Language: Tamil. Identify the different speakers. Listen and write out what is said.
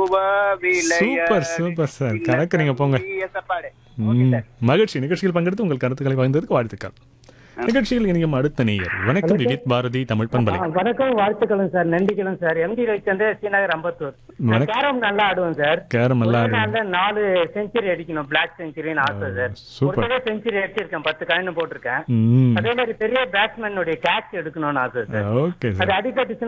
Speaker 1: ரூபா
Speaker 2: சூப்பர் சூப்பர் சார் கலக்குறீங்க போங்க.
Speaker 1: சாப்பாடு.
Speaker 2: மகிழ்ச்சி. நிகழ்ச்சியில் பங்கெடுத்து உங்கள் கருத்துக்களை பகிர்ந்ததற்கு வாழ்த்துக்கள். நிகழ்ச்சியில் இணையும் அடுத்த நேயர். வணக்கம் விவித் பாரதி தமிழ் பண்பலை.
Speaker 3: வணக்கம், வாழ்த்துக்களும் சார், நன்றிகளும் சார். எம்டி ரவிச்சந்திர, ஸ்ரீநகர், அம்பத்தூர்.
Speaker 2: வணக்கம்.
Speaker 3: கேரம் நல்லா ஆடுவேன் சார்.
Speaker 2: கேரம் நல்லா
Speaker 3: ஒரே
Speaker 2: ஆடுவீங்க.
Speaker 3: நாள்ல 4 செஞ்சுரி அடிக்கணும், பிளாக் செஞ்சுரின்னு ஆசை சார்.
Speaker 2: சூப்பர்.
Speaker 3: ஒரு தடவை செஞ்சுரி அடிச்சிருக்கேன், 10 காயின் போட்டிருக்கேன்.
Speaker 2: ம்.
Speaker 3: அதே மாதிரி பெரிய பேட்ஸ்மேனுடைய கேட்ச் எடுக்கணும்னு ஆசை சார்.
Speaker 2: ஓகே
Speaker 3: அது
Speaker 2: சார்.
Speaker 3: அடிபட்டுச்சுன்னா